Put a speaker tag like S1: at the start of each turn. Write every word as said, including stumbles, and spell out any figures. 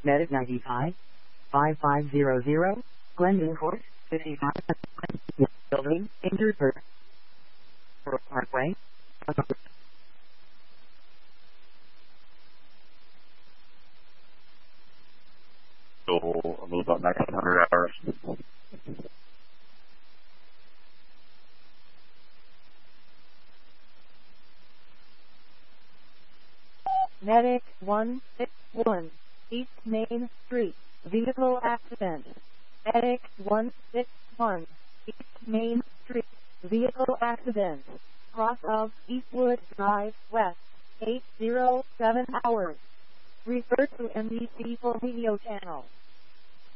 S1: Medic ninety-five, five five zero zero, Glendon Court, fifty-five, building, injured per Parkway.
S2: So a little about next one hundred hours.
S3: Medic one six one, East Main Street, vehicle accident. Medic one six one, East Main Street, vehicle accident. Cross of Eastwood Drive West, eight zero seven hours. Refer to N B C for video channel.